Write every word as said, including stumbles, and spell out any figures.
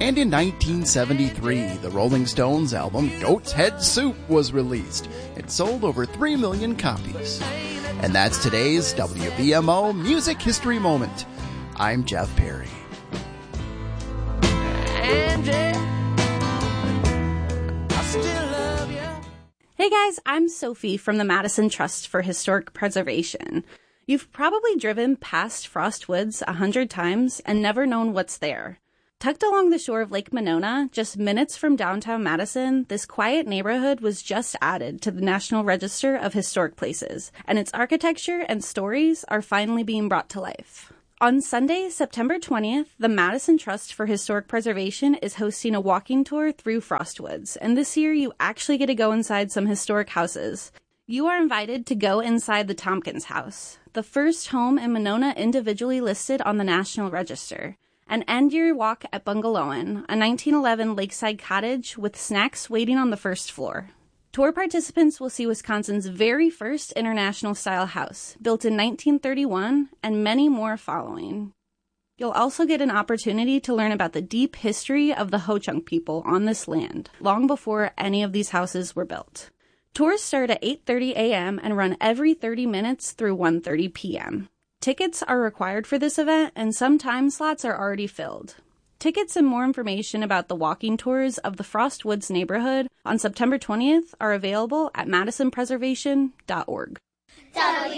And in nineteen seventy-three, the Rolling Stones album Goat's Head Soup was released. It sold over three million copies. And that's today's W B M O Music History Moment. I'm Jeff Perry. Hey guys, I'm Sophie from the Madison Trust for Historic Preservation. You've probably driven past Frost Woods a hundred times and never known what's there. Tucked along the shore of Lake Monona, just minutes from downtown Madison, this quiet neighborhood was just added to the National Register of Historic Places, and its architecture and stories are finally being brought to life. On Sunday, September twentieth, the Madison Trust for Historic Preservation is hosting a walking tour through Frost Woods, and this year you actually get to go inside some historic houses. You are invited to go inside the Tompkins House, the first home in Monona individually listed on the National Register, and end your walk at Bungalowin, a nineteen eleven lakeside cottage with snacks waiting on the first floor. Tour participants will see Wisconsin's very first international-style house, built in nineteen thirty-one, and many more following. You'll also get an opportunity to learn about the deep history of the Ho-Chunk people on this land, long before any of these houses were built. Tours start at eight thirty a.m. and run every thirty minutes through one thirty p.m. Tickets are required for this event, and some time slots are already filled. Tickets and more information about the walking tours of the Frost Woods neighborhood on September twentieth are available at madison preservation dot org.